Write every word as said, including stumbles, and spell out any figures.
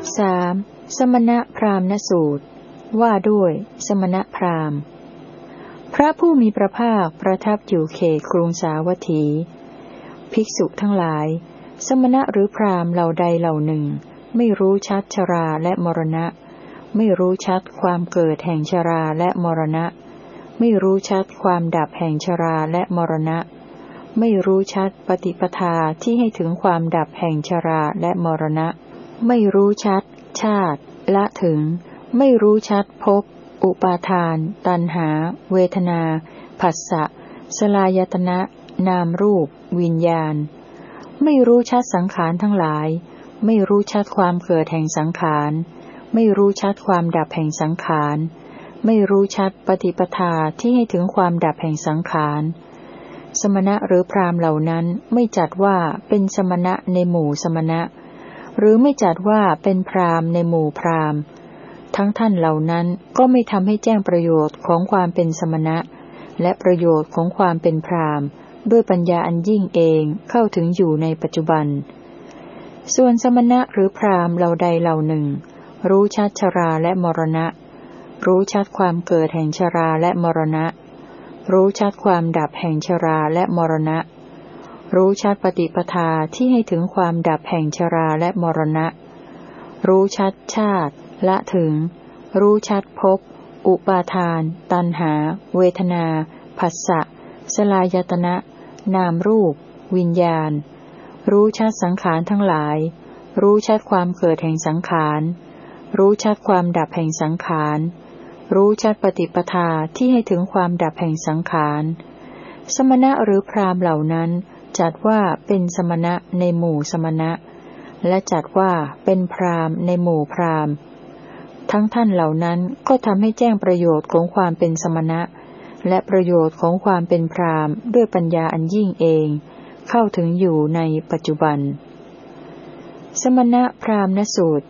สามสมณพราหมณสูตรว่าด้วยสมณพราหมณ์พระผู้มีพระภาคประทับอยู่เขตกรุงสาวัตถีภิกษุทั้งหลายสมณะหรือพราหมณ์เหล่าใดเหล่าหนึ่งไม่รู้ชัดชราและมรณะไม่รู้ชัดความเกิดแห่งชราและมรณะไม่รู้ชัดความดับแห่งชราและมรณะไม่รู้ชัดปฏิปทาที่ให้ถึงความดับแห่งชราและมรณะไม่รู้ชัดชาติละถึงไม่รู้ชัดภพอุปาทานตัณหาเวทนาผัสสะสลายตนะนามรูปวิญญาณไม่รู้ชัดสังขารทั้งหลายไม่รู้ชัดความเกิดแห่งสังขารไม่รู้ชัดความดับแห่งสังขารไม่รู้ชัดปฏิปทาที่ให้ถึงความดับแห่งสังขารสมณะหรือพราหมณ์เหล่านั้นไม่จัดว่าเป็นสมณะในหมู่สมณะหรือไม่จัดว่าเป็นพราหมณ์ในหมู่พราหมณ์ทั้งท่านเหล่านั้นก็ไม่ทำให้แจ้งประโยชน์ของความเป็นสมณะและประโยชน์ของความเป็นพราหมณ์ด้วยปัญญาอันยิ่งเองเข้าถึงอยู่ในปัจจุบันส่วนสมณะหรือพราหมณ์เหล่าใดเหล่าหนึ่งรู้ชัดชราและมรณะรู้ชัดความเกิดแห่งชราและมรณะรู้ชัดความดับแห่งชราและมรณะรู้ชัดปฏิปทาที่ให้ถึงความดับแห่งชราและมรณะรู้ชัดชาติละถึงรู้ชัดภพอุปาทานตัณหาเวทนาผัสสะสลายตนะนามรูปวิญญาณรู้ชัดสังขารทั้งหลายรู้ชัดความเกิดแห่งสังขารรู้ชัดความดับแห่งสังขารรู้ชัดปฏิปทาที่ให้ถึงความดับแห่งสังขารสมณะหรือพราหมณ์เหล่านั้นจัดว่าเป็นสมณะในหมู่สมณะและจัดว่าเป็นพราหมณ์ในหมู่พราหมณ์ทั้งท่านเหล่านั้นก็ทำให้แจ้งประโยชน์ของความเป็นสมณะและประโยชน์ของความเป็นพราหมณ์ด้วยปัญญาอันยิ่งเองเข้าถึงอยู่ในปัจจุบันสมณพราหมณสูตร